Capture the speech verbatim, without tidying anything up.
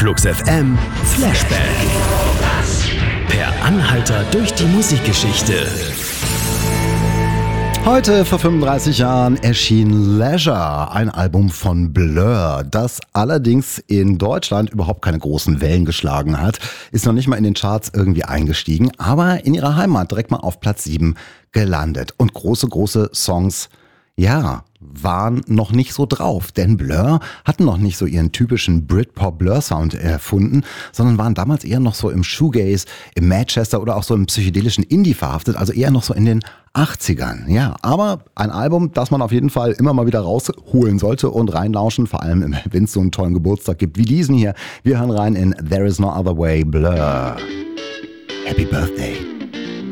Flux F M Flashback. Per Anhalter durch die Musikgeschichte. Heute vor fünfunddreißig Jahren erschien Leisure, ein Album von Blur, das allerdings in Deutschland überhaupt keine großen Wellen geschlagen hat, ist noch nicht mal in den Charts irgendwie eingestiegen, aber in ihrer Heimat direkt mal auf Platz sieben gelandet. Und große, große Songs, ja, waren noch nicht so drauf, denn Blur hatten noch nicht so ihren typischen Britpop-Blur-Sound erfunden, sondern waren damals eher noch so im Shoegaze, im Manchester oder auch so im psychedelischen Indie verhaftet, also eher noch so in den achtzigern. Ja, aber ein Album, das man auf jeden Fall immer mal wieder rausholen sollte und reinlauschen, vor allem wenn es so einen tollen Geburtstag gibt wie diesen hier. Wir hören rein in There Is No Other Way, Blur. Happy Birthday.